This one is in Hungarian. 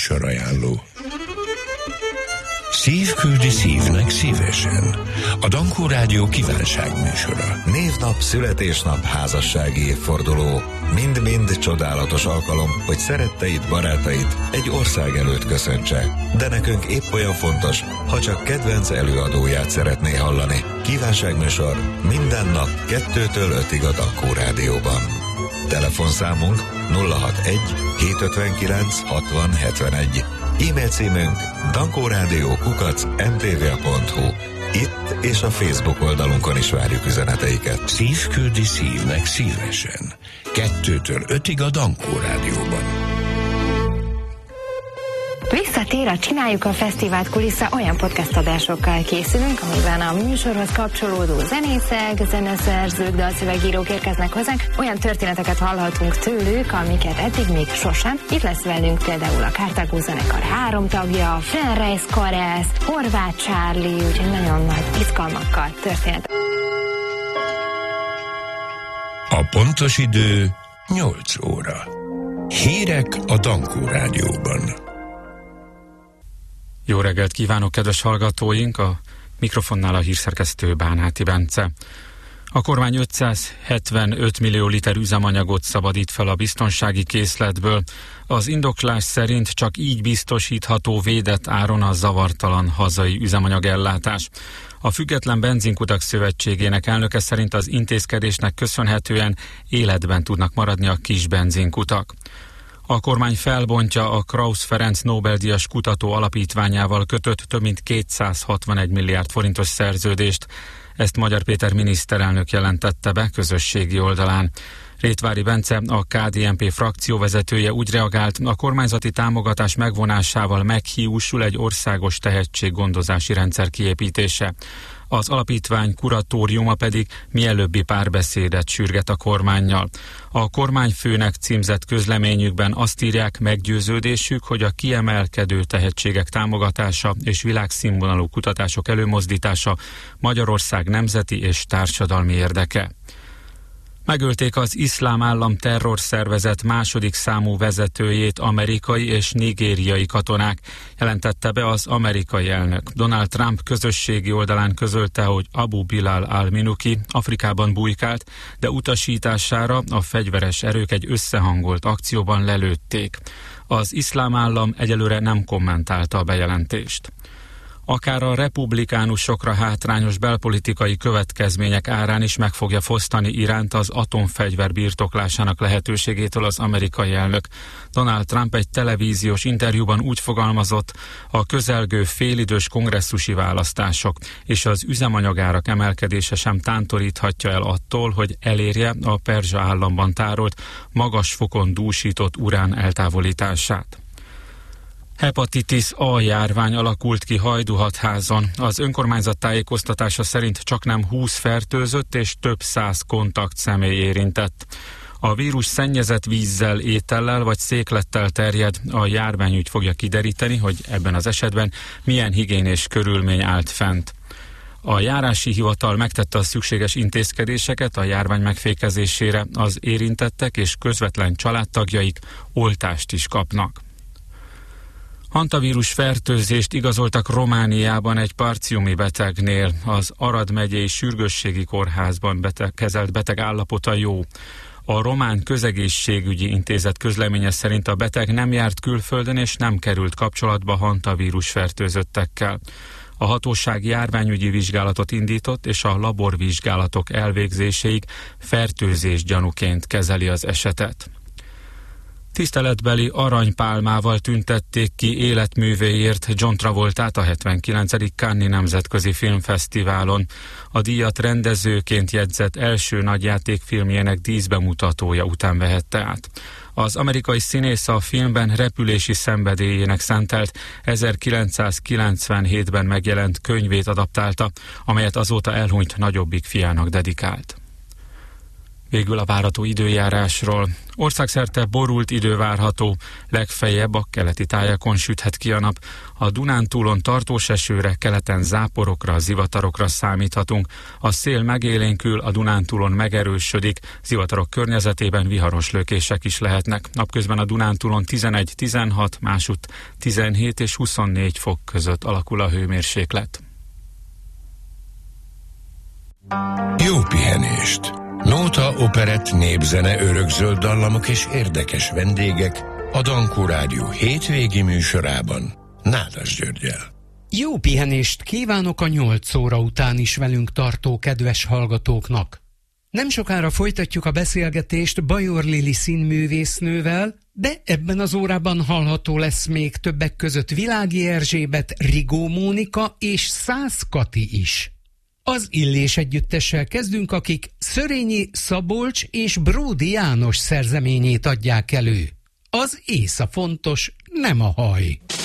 Műsorajánló. Szív küldi szívnek szívesen. A Dankó Rádió kívánságműsora. Névnap, születésnap, házassági évforduló. Mind-mind csodálatos alkalom, hogy szeretteid, barátait egy ország előtt köszöntse. De nekünk épp olyan fontos, ha csak kedvenc előadóját szeretné hallani. Kívánságműsor minden nap 2-től 5-ig a Dankó Rádióban. Telefonszámunk 061 759 60 71. E-mail címünk dankoradio@mtva.hu. Itt és a Facebook oldalunkon is várjuk üzeneteiket. Szív küldi szívnek szívesen. 2-től 5-ig a Dankó Rádióban. Visszatér a Csináljuk a Fesztivált kulissza, olyan podcast adásokkal készülünk, amiben a műsorhoz kapcsolódó zenészek, zeneszerzők, dalszövegírók érkeznek hozzánk, olyan történeteket hallhatunk tőlük, amiket eddig még sosem. Itt lesz velünk például a Cartago zenekar 3 tagja, Fenreis Karesz, Horváth Charlie, úgyhogy nagyon nagy izgalmakkal történt. A pontos idő 8 óra. Hírek a Dankó Rádióban. Jó reggelt kívánok, kedves hallgatóink! A mikrofonnál a hírszerkesztő Bánáti Bence. A kormány 575 millió liter üzemanyagot szabadít fel a biztonsági készletből. Az indoklás szerint csak így biztosítható védett áron a zavartalan hazai üzemanyagellátás. A Független Benzinkutak Szövetségének elnöke szerint az intézkedésnek köszönhetően életben tudnak maradni a kis benzinkutak. A kormány felbontja a Krausz Ferenc Nobel-díjas kutató alapítványával kötött több mint 261 milliárd forintos szerződést. Ezt Magyar Péter miniszterelnök jelentette be közösségi oldalán. Rétvári Bence, a KDNP frakcióvezetője úgy reagált, a kormányzati támogatás megvonásával meghiúsul egy országos tehetséggondozási rendszer kiépítése. Az alapítvány kuratóriuma pedig mielőbbi párbeszédet sürget a kormánnyal. A kormányfőnek címzett közleményükben azt írják, meggyőződésük, hogy a kiemelkedő tehetségek támogatása és világszínvonalú kutatások előmozdítása Magyarország nemzeti és társadalmi érdeke. Megölték az Iszlám Állam terrorszervezet második számú vezetőjét amerikai és nigériai katonák, jelentette be az amerikai elnök. Donald Trump közösségi oldalán közölte, hogy Abu Bilal al-Minuki Afrikában bujkált, de utasítására a fegyveres erők egy összehangolt akcióban lelőtték. Az Iszlám Állam egyelőre nem kommentálta a bejelentést. Akár a republikánusokra hátrányos belpolitikai következmények árán is meg fogja fosztani Iránt az atomfegyver birtoklásának lehetőségétől az amerikai elnök. Donald Trump egy televíziós interjúban úgy fogalmazott, a közelgő félidős kongresszusi választások és az üzemanyagárak emelkedése sem tántoríthatja el attól, hogy elérje a Perzsa államban tárolt, magas fokon dúsított urán eltávolítását. Hepatitis A járvány alakult ki Hajdúhatházon. Az önkormányzat tájékoztatása szerint csaknem 20 fertőzött és több 100 kontaktszemély érintett. A vírus szennyezett vízzel, étellel vagy széklettel terjed. A járványügy fogja kideríteni, hogy ebben az esetben milyen higiénés körülmény állt fent. A járási hivatal megtette a szükséges intézkedéseket a járvány megfékezésére. Az érintettek és közvetlen családtagjaik oltást is kapnak. Hantavírus fertőzést igazoltak Romániában egy parciumi betegnél. Az Arad megyei sürgősségi kórházban kezelt beteg állapota jó. A Román Közegészségügyi Intézet közleménye szerint a beteg nem járt külföldön és nem került kapcsolatba hantavírus fertőzöttekkel. A hatóság járványügyi vizsgálatot indított, és a laborvizsgálatok elvégzéséig fertőzés gyanúként kezeli az esetet. Tiszteletbeli aranypálmával tüntették ki életművéért John Travoltát a 79. Cannes-i Nemzetközi Filmfesztiválon. A díjat rendezőként jegyzett első nagyjátékfilmjének díszbemutatója után vehette át. Az amerikai színész a filmben repülési szenvedélyének szentelt 1997-ben megjelent könyvét adaptálta, amelyet azóta elhunyt nagyobbik fiának dedikált. Végül a várható időjárásról. Országszerte borult idő várható, legfeljebb a keleti tájakon süthet ki a nap. A Dunántúlon tartós esőre, keleten záporokra, zivatarokra számíthatunk. A szél megélénkül, a Dunántúlon megerősödik, zivatarok környezetében viharos lökések is lehetnek. Napközben a Dunántúlon 11-16, másutt 17 és 24 fok között alakul a hőmérséklet. Jó pihenést! Nóta, operett, népzene, örökzöld dallamok és érdekes vendégek a Dankó Rádió hétvégi műsorában Nádas Györggyel. Jó pihenést kívánok a 8 óra után is velünk tartó kedves hallgatóknak. Nem sokára folytatjuk a beszélgetést Bajor Lili színművésznővel, de ebben az órában hallható lesz még többek között Világi Erzsébet, Rigó Mónika és Szász Kati is. Az Illés együttessel kezdünk, akik Szörényi Szabolcs és Bródi János szerzeményét adják elő. Az észa fontos, nem a haj.